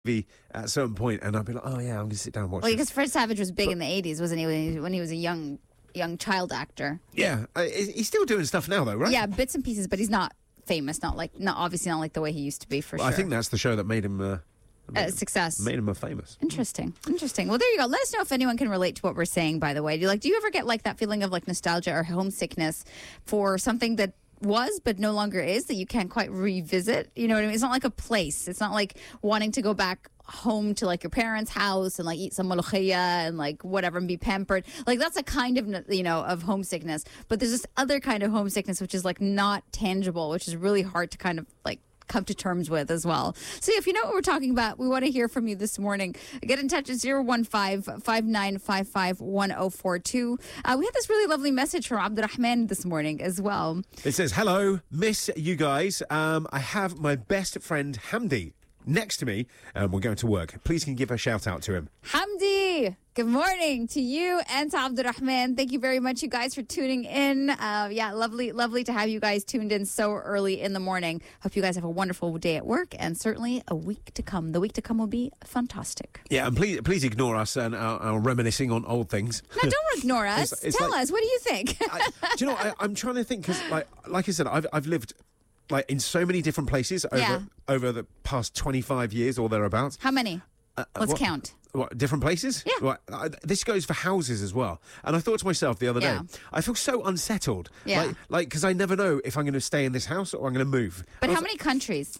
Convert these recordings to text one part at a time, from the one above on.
TV at a certain point, and I'd be like, oh yeah, I'm going to sit down and watch Well, this. because Fred Savage was big in the 80s, wasn't he? When he was a young child actor. Yeah, he's still doing stuff now, though, right? Yeah, bits and pieces, but he's not famous. Obviously not like the way he used to be, for sure. I think that's the show that made him success. Made him famous. Interesting. Well, there you go. Let us know if anyone can relate to what we're saying, by the way. Do you ever get like that feeling of like nostalgia or homesickness for something that was but no longer is, that you can't quite revisit? You know what I mean? It's not like a place. It's not like wanting to go back home to like your parents' house and like eat some molokhia and like whatever and be pampered. Like that's a kind of, of homesickness. But there's this other kind of homesickness which is like not tangible, which is really hard to kind of like come to terms with as well. So if you know what we're talking about, we want to hear from you this morning. Get in touch at 015-5955-1042. We had this really lovely message from Abdurrahman this morning as well. It says, hello, miss you guys. I have my best friend Hamdi next to me, and we're going to work. Please can you give a shout out to him. Hamdi, good morning to you and to Abdurrahman. Thank you very much, you guys, for tuning in. Lovely to have you guys tuned in so early in the morning. Hope you guys have a wonderful day at work and certainly a week to come. The week to come will be fantastic. Yeah, and please ignore us and our reminiscing on old things. No, don't ignore us. Tell us, what do you think? Do you know, I'm trying to think, because like I said, I've lived like in so many different places over the past 25 years or thereabouts. How many? Let's count. What, different places? Yeah. Right. This goes for houses as well. And I thought to myself the other day, I feel so unsettled. Yeah. Like, because I never know if I'm going to stay in this house or I'm going to move. But how many countries?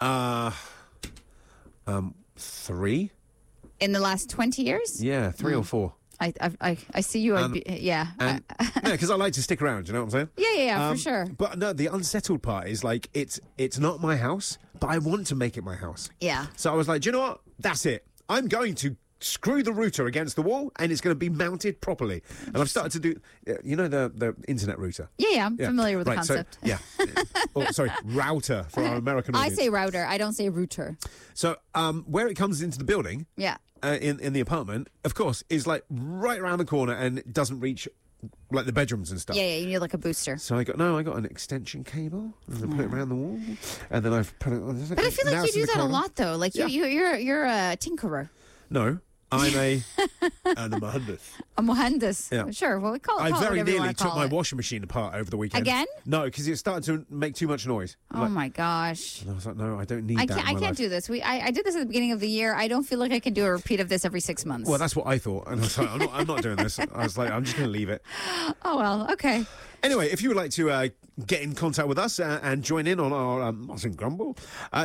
3. In the last 20 years? Yeah, 3 or 4. I see you. Because I like to stick around. You know what I'm saying? Yeah, for sure. But no, the unsettled part is like it's not my house, but I want to make it my house. Yeah. So I was like, do you know what? That's it. I'm going to screw the router against the wall, and it's going to be mounted properly. And I've started to do, the internet router. Yeah, I'm familiar with the concept. So, router for our American audience. I say router. I don't say router. So where it comes into the building. Yeah. In the apartment, of course, is like right around the corner and it doesn't reach like the bedrooms and stuff. Yeah, you need like a booster. So I got an extension cable and I put it around the wall, and then I've put it on. But I feel like you do that a lot, though. Like you're a tinkerer. No, I'm a muhandis. A muhandis. Yeah. Sure. Well, we call it. I very nearly nearly took my washing machine apart over the weekend. Again? No, because it started to make too much noise. Oh my gosh! And I was like, no, I don't need that. I can't do this. I did this at the beginning of the year. I don't feel like I can do a repeat of this every 6 months. Well, that's what I thought, and I was like, I'm not doing this. I was like, I'm just going to leave it. Oh well, okay. Anyway, if you would like to get in contact with us and join in on our Moss and Grumble,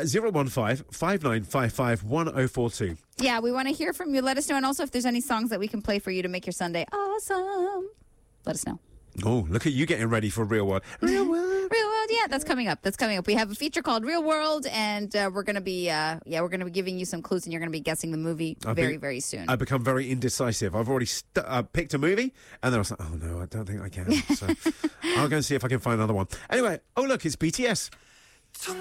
015-5955-1042. Yeah, we want to hear from you. Let us know. And also, if there's any songs that we can play for you to make your Sunday awesome, let us know. Oh, look at you getting ready for Real World. Real World. Real World, yeah, that's coming up. We have a feature called Real World, and we're going to be giving you some clues, and you're going to be guessing the movie very soon. I've become very indecisive. I've already picked a movie, and then I was like, oh no, I don't think I can. So I'll go and see if I can find another one. Anyway, oh look, it's BTS.